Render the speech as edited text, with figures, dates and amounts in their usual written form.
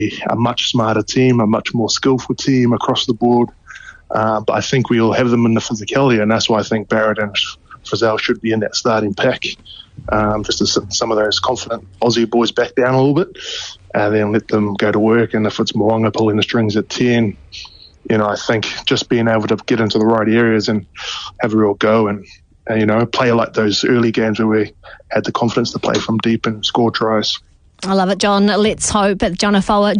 a much smarter team, a much more skillful team across the board. But I think we all have them in the physicality, and that's why I think Barrett and Frizzell should be in that starting pack. Just to sit some of those confident Aussie boys back down a little bit, and then let them go to work. And if it's Mo'unga pulling the strings at 10, I think just being able to get into the right areas and have a real go and play like those early games where we had the confidence to play from deep and score tries. I love it, John. Let's hope that John Afoa